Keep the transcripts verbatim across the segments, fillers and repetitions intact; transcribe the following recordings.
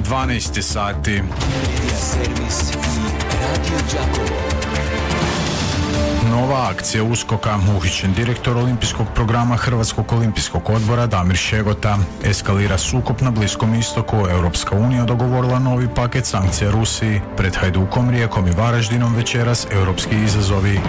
dvanaest sati. Media servis i Radio Đakovo. Nova akcija USKOK-a, uhićen direktor olimpijskog programa Hrvatskog olimpijskog odbora Damir Šegota. Eskalira sukob na Bliskom istoku, Europska unija dogovorila novi paket sankcija Rusiji. Pred Hajdukom, Rijekom i Varaždinom večeras europski izazovi.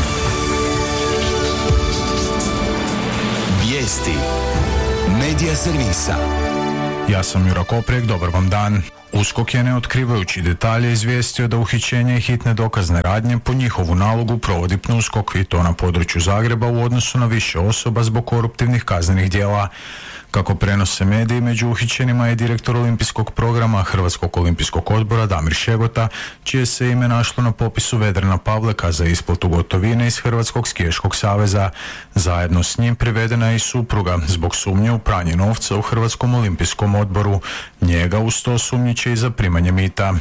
Vijesti Media servisa. Ja sam Jura Koprijek, dobar vam dan. USKOK je, ne otkrivajući detalje, izvijestio da uhićenje i hitne dokazne radnje po njihovu nalogu provodi PNUSKOK, i to na području Zagreba u odnosu na više osoba zbog koruptivnih kaznenih djela. Kako prenose mediji, među uhićenima je direktor olimpijskog programa Hrvatskog olimpijskog odbora Damir Šegota, čije se ime našlo na popisu Vedrana Pavleka za isplatu gotovine iz Hrvatskog skijaškog saveza. Zajedno s njim privedena je i supruga zbog sumnje u pranje novca u Hrvatskom olimpijskom odboru. Njega uz to sumnjiče i za primanje mita.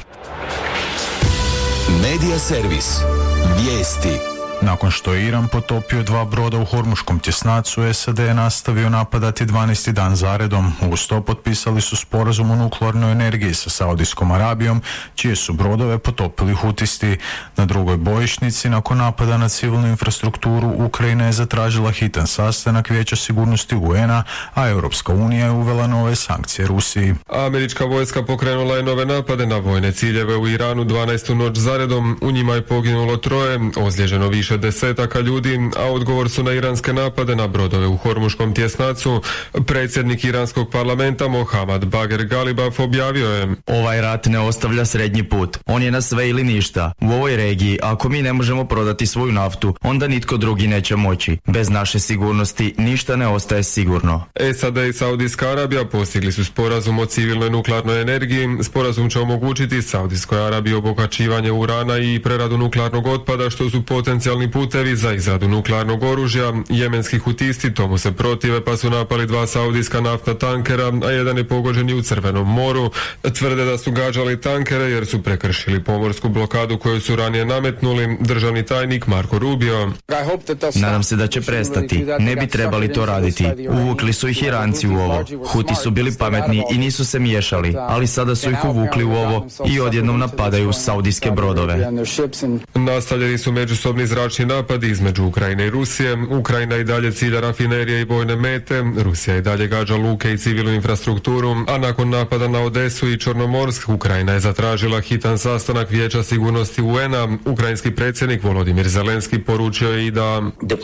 Media servis. Vijesti. Nakon što je Iran potopio dva broda u Hormuškom tjesnacu, S A D je nastavio napadati dvanaesti dan zaredom. Uz to potpisali su sporazum o nuklearnoj energiji sa Saudijskom Arabijom, čije su brodove potopili Hutisti. Na drugoj bojišnici, nakon napada na civilnu infrastrukturu, Ukrajina je zatražila hitan sastanak Vijeća sigurnosti U N A, a Europska unija je uvela nove sankcije Rusiji. Američka vojska pokrenula je nove napade na vojne ciljeve u Iranu dvanaestu noć zaredom. U njima je poginulo troje, ozlijeđeno više desetaka ljudi, a odgovor su na iranske napade na brodove u Hormuškom tjesnacu. Predsjednik iranskog parlamenta Mohammad Bagher Galibaf objavio je: Ovaj rat ne ostavlja srednji put. On je na sve ili ništa. U ovoj regiji, ako mi ne možemo prodati svoju naftu, onda nitko drugi neće moći. Bez naše sigurnosti ništa ne ostaje sigurno. S A D i Saudijska Arabija postigli su sporazum o civilnoj nuklearnoj energiji. Sporazum će omogućiti Saudijskoj Arabiji obogaćivanje urana i preradu nuklearnog otpada, što su potencijalni putevi za izradu nuklearnog oružja. Jemenski hutisti tomu se protive, pa su napali dva saudijska naftna tankera, a jedan je pogođen i u Crvenom moru. Tvrde da su gađali tankere jer su prekršili pomorsku blokadu koju su ranije nametnuli. Državni tajnik Marko Rubio: Nadam se da će prestati. Ne bi trebali to raditi. Uvukli su ih Iranci u ovo. Huti su bili pametni i nisu se miješali, ali sada su ih uvukli u ovo i odjednom napadaju saudijske brodove. Nastavljeni su međusobni zračni napadi između Ukrajine i Rusije. Ukrajina i dalje cilja rafinerije i vojne mete, Rusija i dalje gađa luke i civilnu infrastrukturu, a nakon napada na Odesu i Čornomorsk, Ukrajina je zatražila hitan sastanak Vijeća sigurnosti U N A. Ukrajinski predsjednik Volodimir Zelenski poručio je i da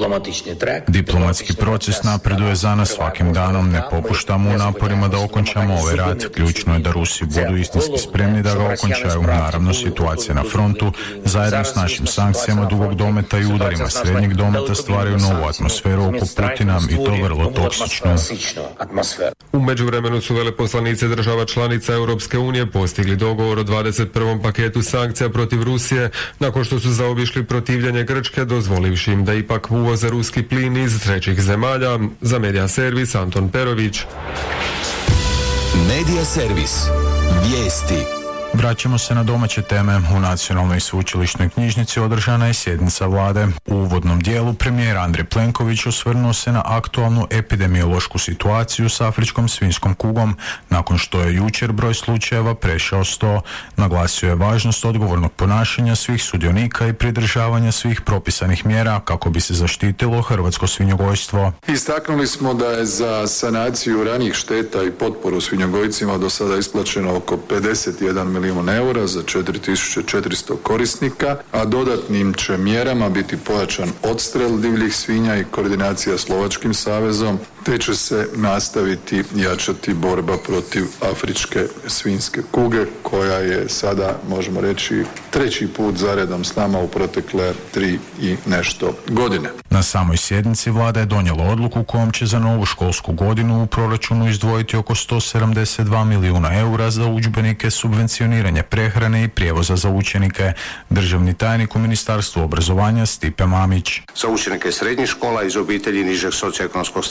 diplomatski proces napreduje za nas svakim danom, ne popuštamo u naporima da okončamo ovaj rat. Ključno je da Rusi budu istinski spremni da ga okončaju. Naravno, situacija na frontu zajedno s našim sankcijama dugog dometa i udarima srednjeg dometa stvaraju novu atmosferu oko Putina, i to vrlo toksičnu. U međuvremenu su veleposlanici država članica Europske unije postigli dogovor o dvadeset prvom paketu sankcija protiv Rusije, nakon što su zaobišli protivljenje Grčke, dozvolivši im da ipak uvoze ruski plin iz trećih zemalja. Za Media servis Anton Perović. Media servis. Vijesti. Vraćamo se na domaće teme. U Nacionalnoj sveučilišnoj knjižnici održana je sjednica vlade. U uvodnom dijelu premijer Andrej Plenković osvrnuo se na aktualnu epidemiološku situaciju s afričkom svinjskom kugom, nakon što je jučer broj slučajeva prešao sto. Naglasio je važnost odgovornog ponašanja svih sudionika i pridržavanja svih propisanih mjera kako bi se zaštitilo hrvatsko svinjogojstvo. Istaknuli smo da je za sanaciju ranijih šteta i potporu svinjogojcima do sada isplaćeno oko pedeset jedan milijuna eura za četiri tisuće četiristo korisnika, a dodatnim će mjerama biti pojačan odstrel divljih svinja i koordinacija s Lovačkim savezom, te će se nastaviti jačati borba protiv afričke svinjske kuge, koja je sada, možemo reći, treći put zaredom s nama u protekle tri i nešto godine. Na samoj sjednici vlada je donijela odluku kojom će za novu školsku godinu u proračunu izdvojiti oko sto sedamdeset dva milijuna eura za udžbenike, subvencioniranje prehrane i prijevoza za učenike. Državni tajnik u Ministarstvu obrazovanja Stipe Mamić: Za učenike srednjih škola iz obitelji nižeg socioekonomskog statusa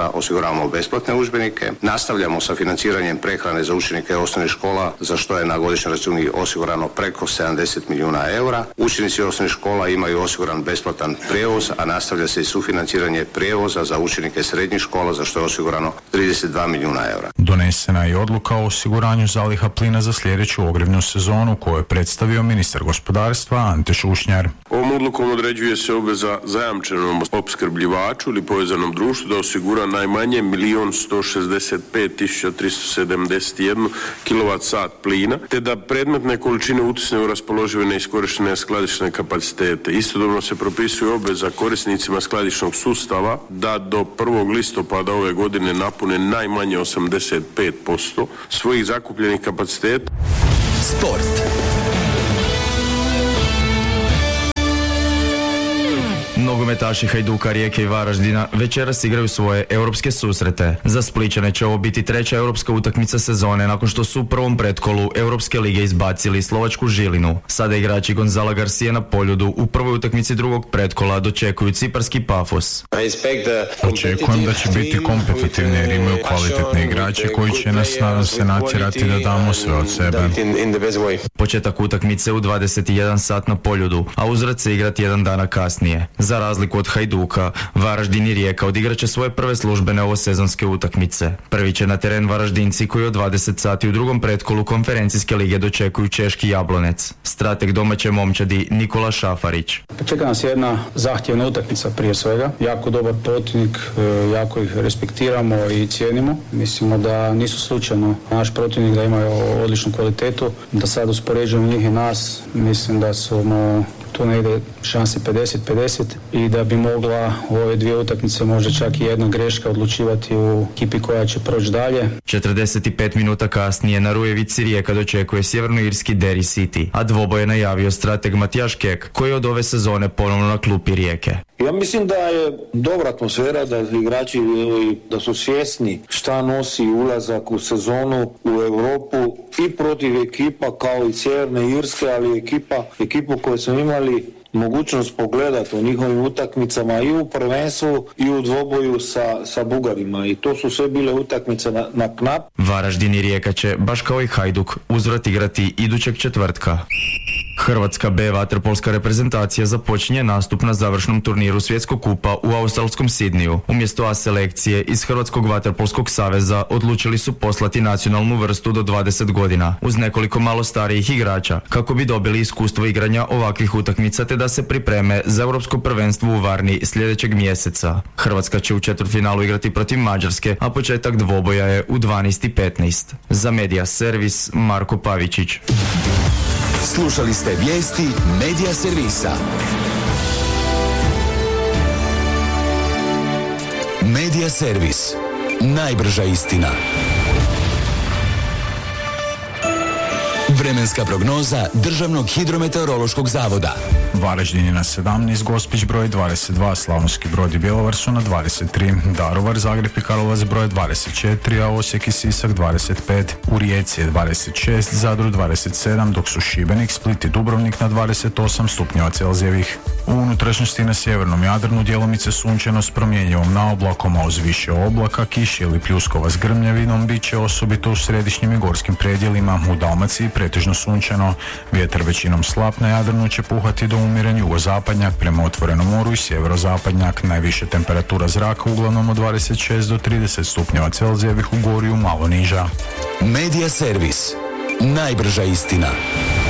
učenicima osiguravamo besplatne udžbenike. Nastavljamo sa financiranjem prehrane za učenike osnovnih škola, za što je na godišnjoj računi osigurano preko sedamdeset milijuna eura. Učenici osnovnih škola imaju osiguran besplatan prijevoz, a nastavlja se i sufinanciranje prijevoza za učenike srednjih škola, za što je osigurano trideset dva milijuna eura. Donesena je odluka o osiguranju zaliha plina za sljedeću ogrjevnu sezonu, koju je predstavio ministar gospodarstva Ante Šušnjar. Ovom odlukom određuje se obveza zajamčenom opskrbljivaču ili povezanom društvu da osigura najmanje milijun sto šezdeset pet tisuća tristo sedamdeset jedan kilovat sat plina, te da predmetne količine utisne u raspoložive neiskorištene skladišne kapacitete. Istodobno se propisuje obveza korisnicima skladišnog sustava da do prvog listopada ove godine napune najmanje osamdeset pet posto svojih zakupljenih kapaciteta. Sport. Nogometaši Hajduka, Rijeke i Varaždina večeras igraju svoje europske susrete. Za Splićane će ovo biti treća europska utakmica sezone nakon što su u prvom pretkolu Europske lige izbacili slovačku Žilinu. Sada igrači Gonzala Garcia na Poljudu u prvoj utakmici drugog pretkola dočekuju ciparski Pafos. Očekujem da će biti kompetitivni jer imaju kvalitetne igrače koji će nas, nadam se, natjerati da damo sve od sebe. Početak utakmice u dvadeset jedan sat na Poljudu, a uzvrat se igrati jedan dana kasnije. Za razliku od Hajduka, Varaždin i Rijeka odigrat će svoje prve službene ovosezonske utakmice. Prvi će na teren Varaždinci koji od dvadeset sati u drugom pretkolu konferencijske lige dočekuju češki Jablonec. Strateg domaće momčadi Nikola Šafarić. Čeka nas jedna zahtjevna utakmica prije svega. Jako dobar protivnik, jako ih respektiramo i cijenimo. Mislimo da nisu slučajno naš protivnik, da imaju odličnu kvalitetu. Da sad uspoređujemo njih i nas, mislim da su tu negdje šanse pedeset pedeset i da bi mogla u ove dvije utakmice možda čak i jedna greška odlučivati u ekipi koja će proći dalje. četrdeset pet minuta kasnije na Rujevici Rijeka dočekuje sjevernoirski Derry City, a dvoboj je najavio strateg Matijaš Kek, koji je od ove sezone ponovno na klupi Rijeke. Ja mislim da je dobra atmosfera, da igrači da su svjesni šta nosi ulazak u sezonu u Europu i protiv ekipa kao i Sjeverne Irske, ali ekipa, ekipu koju smo imali mogućnost pogledati u njihovim utakmicama i u prvenstvu i u dvoboju sa, sa Bugarima, i to su sve bile utakmice na, na knap. Varaždin i Rijeka će, baš kao i Hajduk, uzvrat igrati idućeg četvrtka. Hrvatska B vaterpolska reprezentacija započinje nastup na završnom turniru svjetskog kupa u australskom Sidniju. Umjesto A selekcije iz Hrvatskog vaterpolskog saveza odlučili su poslati nacionalnu vrstu do dvadeset godina uz nekoliko malo starijih igrača kako bi dobili iskustvo igranja ovakvih utakmica te da se pripreme za europsko prvenstvo u Varni sljedećeg mjeseca. Hrvatska će u četvrtfinalu igrati protiv Mađarske, a početak dvoboja je u dvanaest i petnaest. Za Medija Servis Marko Pavičić. Slušali ste vijesti Medija Servisa. Medija Servis. Najbrža istina. Vremenska prognoza Državnog hidrometeorološkog zavoda. Varaždin je na sedamnaest, Gospić broj dvadeset dva, Slavonski Brod i Bjelovar su na dvadeset tri, Daruvar, Zagreb i Karlovac broj dvadeset četiri, a Osijek i Sisak dvadeset pet, u Rijeci je dvadeset šest, Zadru dvadeset sedam, dok su Šibenik, Split i Dubrovnik na dvadeset osam stupnjeva Celzijevih. U unutrašnjosti na sjevernom Jadranu djelomice sunčano s promjenjivom naoblakom, a uz više oblaka, kiše ili pljuskova s grmljavinom bit će osobito u središnjim i gorskim predjelima. U Dalmaciji pretežno sunčano, vjetar većinom slab, na Jadranu će puhati do umjeren jugozapadnjak prema otvorenom moru i sjeverozapadnjak. Najviše temperatura zraka uglavnom od dvadeset šest do trideset stupnjeva Celzijevih, u Gorju malo niža. Medija Servis. Najbrža istina.